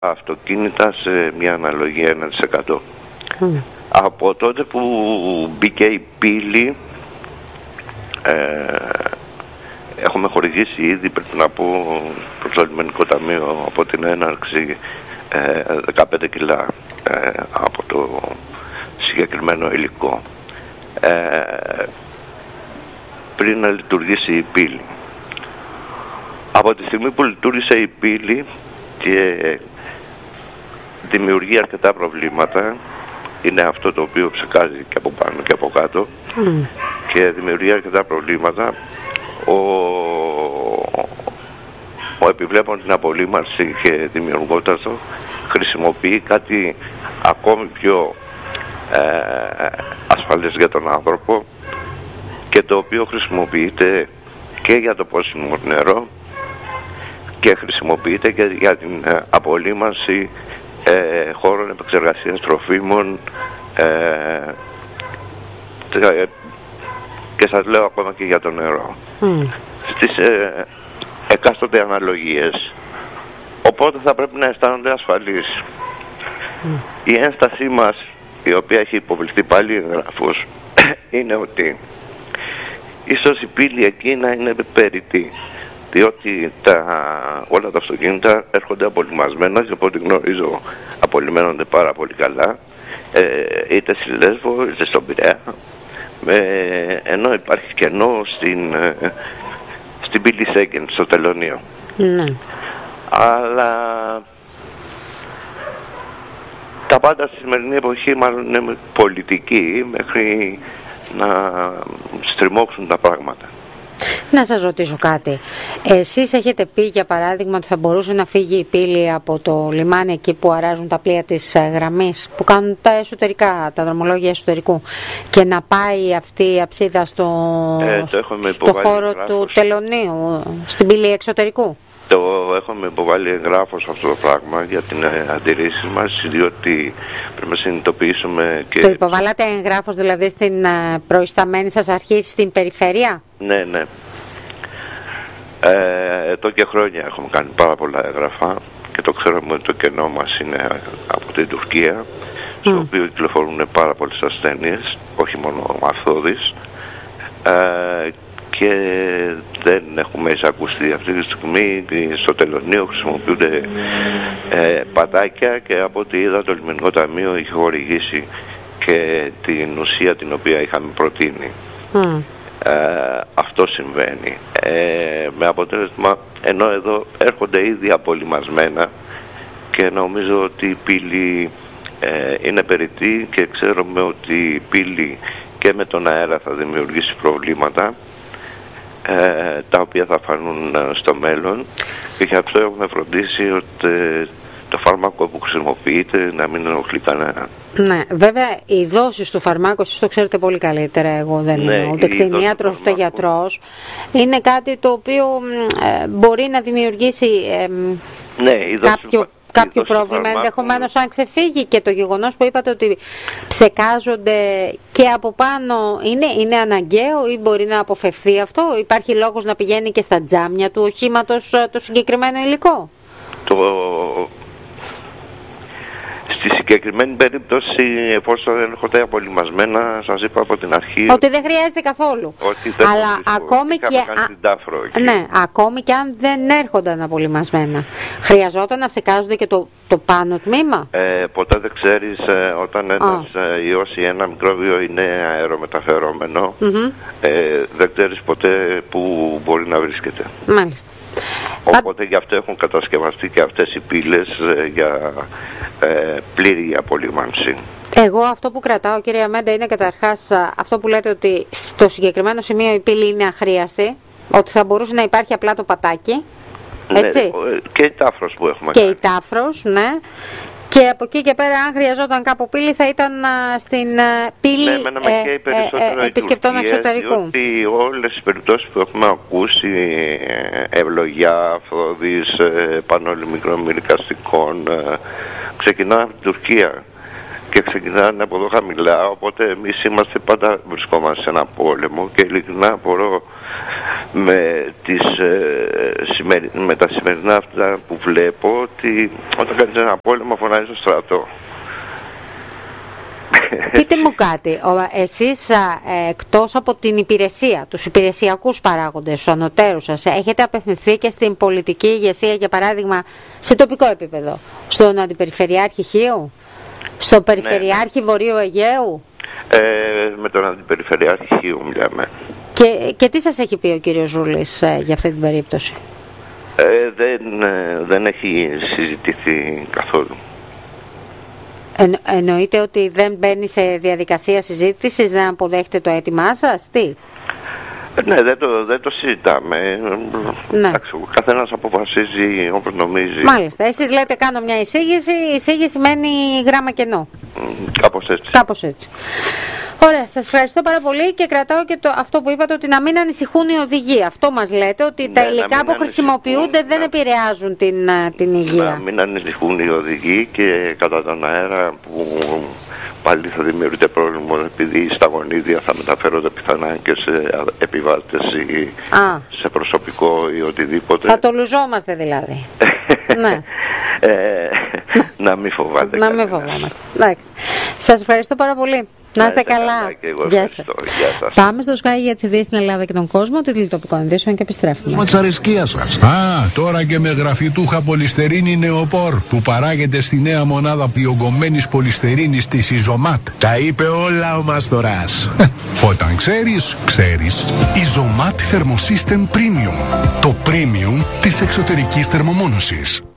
αυτοκίνητα σε μια αναλογία 1%. Από τότε που μπήκε η πύλη, έχουμε χορηγήσει ήδη, πρέπει να πω, προς το Λιμενικό Ταμείο από την έναρξη 15 κιλά από το συγκεκριμένο υλικό. Πριν να λειτουργήσει η πύλη. Από τη στιγμή που λειτουργήσε η πύλη και δημιουργεί αρκετά προβλήματα, είναι αυτό το οποίο ψεκάζει και από πάνω και από κάτω, και δημιουργεί αρκετά προβλήματα, ο επιβλέπων την απολύμαρση και δημιουργώντας το, χρησιμοποιεί κάτι ακόμη πιο ασφαλές για τον άνθρωπο, και το οποίο χρησιμοποιείται και για το πόσιμο νερό και χρησιμοποιείται και για την απολύμανση χώρων επεξεργασίας τροφίμων, και σας λέω ακόμα και για το νερό στις εκάστοτε αναλογίες. Οπότε θα πρέπει να αισθάνονται ασφαλείς. Η ένστασή μας, η οποία έχει υποβληθεί πάλι εγγράφος, είναι ότι ίσως η πύλη εκεί να είναι περιττή, διότι όλα τα αυτοκίνητα έρχονται απολυμασμένα και από ό,τι γνωρίζω απολυμμένονται πάρα πολύ καλά, είτε στη Λέσβο είτε στον Πειραιά, ενώ υπάρχει κενό στην πύλη Σέγγεν, στο Τελωνείο. Αλλά τα πάντα στη σημερινή εποχή μάλλον είναι πολιτική, μέχρι να στριμώξουν τα πράγματα. Να σας ρωτήσω κάτι. Εσείς έχετε πει, για παράδειγμα, ότι θα μπορούσε να φύγει η πύλη από το λιμάνι εκεί που αράζουν τα πλοία της γραμμής, που κάνουν τα εσωτερικά, τα δρομολόγια εσωτερικού, και να πάει αυτή η αψίδα στο χώρο του Τελωνείου, στην πύλη εξωτερικού? Το έχουμε υποβάλει εγγράφος αυτό το πράγμα για την αντιρρήση μας, διότι πρέπει να συνειδητοποιήσουμε και... Το υποβάλατε εγγράφος δηλαδή στην προϊσταμένη σας αρχή στην περιφέρεια? Ναι, ναι. Εδώ και χρόνια έχουμε κάνει πάρα πολλά έγγραφα και το ξέρουμε ότι το κενό μας είναι από την Τουρκία, στο οποίο κυκλοφορούν πάρα πολλές ασθένειες, όχι μόνο μαθώδεις, και δεν έχουμε εισακουστεί αυτή τη στιγμή. Στο Τελωνείο χρησιμοποιούνται πατάκια, και από ό,τι είδα το Λιμενικό Ταμείο είχε χορηγήσει και την ουσία την οποία είχαμε προτείνει. Αυτό συμβαίνει, με αποτέλεσμα, ενώ εδώ έρχονται ήδη απολυμασμένα, και νομίζω ότι η πύλη είναι περιττή, και ξέρουμε ότι η πύλη και με τον αέρα θα δημιουργήσει προβλήματα, τα οποία θα φανούν στο μέλλον, και γι' αυτό έχουμε φροντίσει ότι το φάρμακο που χρησιμοποιείται να μην ενοχλεί κανένα. Ναι, βέβαια οι δόσεις του φαρμάκου, εσείς το ξέρετε πολύ καλύτερα, εγώ δεν είμαι ούτε κτηνίατρος ούτε γιατρός, είναι κάτι το οποίο μπορεί να δημιουργήσει κάποιο πρόβλημα, ενδεχομένως αν ξεφύγει. Και το γεγονός που είπατε ότι ψεκάζονται και από πάνω, είναι αναγκαίο ή μπορεί να αποφευθεί αυτό? Υπάρχει λόγος να πηγαίνει και στα τζάμια του οχήματος το συγκεκριμένο υλικό? Στη συγκεκριμένη περίπτωση, εφόσον δεν έρχονται απολυμασμένα, σας είπα από την αρχή ότι δεν χρειάζεται καθόλου. Αλλά ακόμη και αν δεν έρχονταν απολυμασμένα, χρειαζόταν να ψεκάζονται και το πάνω τμήμα? Ποτέ δεν ξέρεις, όταν ένας ιός ή ένα μικρόβιο είναι αερομεταφερόμενο, δεν ξέρεις ποτέ που μπορεί να βρίσκεται. Μάλιστα. Οπότε γι' αυτό έχουν κατασκευαστεί και αυτές οι πύλες για πλήρη απολύμανση. Εγώ αυτό που κρατάω, κυρία Μέντα, είναι καταρχάς αυτό που λέτε, ότι στο συγκεκριμένο σημείο η πύλη είναι αχρίαστη, ότι θα μπορούσε να υπάρχει απλά το πατάκι, έτσι? Ναι, και η τάφρος που έχουμε κάνει. Και η τάφρος, ναι. Και από εκεί και πέρα, αν χρειαζόταν κάπου πύλη, θα ήταν στην πύλη επισκεπτών εξωτερικού. Διότι όλες οι περιπτώσεις που έχουμε ακούσει, ευλογιά, αφροδείς, πανόλοι μικρομυρικαστικών, ξεκινάνε από την Τουρκία και ξεκινάνε από εδώ χαμηλά. Οπότε εμείς πάντα βρισκόμαστε σε ένα πόλεμο, και ειλικρινά απορώ με τα σημερινά αυτά που βλέπω, ότι όταν κάνεις ένα πόλεμο φωνάζεις στο στρατό. Πείτε μου κάτι, εσείς εκτός από την υπηρεσία, τους υπηρεσιακούς παράγοντες, τους ανωτέρους σας, έχετε απευθυνθεί και στην πολιτική ηγεσία, για παράδειγμα, σε τοπικό επίπεδο, στον Αντιπεριφερειάρχη Χίου, στον Περιφερειάρχη Βορείου Αιγαίου? Με τον Αντιπεριφερειάρχη Χίου μιλάμε. Και τι σας έχει πει ο κύριος Ζούλης για αυτή την περίπτωση? Δεν έχει συζητηθεί καθόλου. Εννοείται ότι δεν μπαίνει σε διαδικασία συζήτησης, δεν αποδέχεται το αίτημά σας, τι? Ναι, δεν το συζητάμε. Ναι. Ο καθένας αποφασίζει όπως νομίζει. Μάλιστα, εσείς λέτε κάνω μια εισήγηση, η εισήγηση μένει γράμμα κενό. Κάπως έτσι. Ωραία, σας ευχαριστώ πάρα πολύ και κρατάω και αυτό που είπατε, ότι να μην ανησυχούν οι οδηγοί. Αυτό μας λέτε, ότι τα υλικά που χρησιμοποιούνται δεν επηρεάζουν την υγεία. Να μην ανησυχούν οι οδηγοί και κατά τον αέρα που πάλι θα δημιουργείται πρόβλημα, επειδή στα γονίδια θα μεταφέρονται πιθανά και σε επιβάτες ή σε προσωπικό ή οτιδήποτε. Θα το λουζόμαστε δηλαδή. Ναι. Να μην φοβάται. Να μην φοβόμαστε. Εντάξει. Σας ευχαριστώ πάρα πολύ. Να είστε καλά. Γεια σας. Πάμε στο Sky για τις ειδήσεις στην Ελλάδα και τον κόσμο, τίτλοι τοπικών ειδήσεων και επιστρέφουμε. Μα της αρισκίας σας. Τώρα και με γραφητούχα πολυστερίνη νεοπόρ που παράγεται στη νέα μονάδα διογκωμένης πολυστερίνης της Ιζωμάτ. Τα είπε όλα ο Μάστορας. Όταν ξέρεις, ξέρεις. Ιζωμάτ Thermosystem Premium. Το premium της εξωτερικής θερμομόνωσης.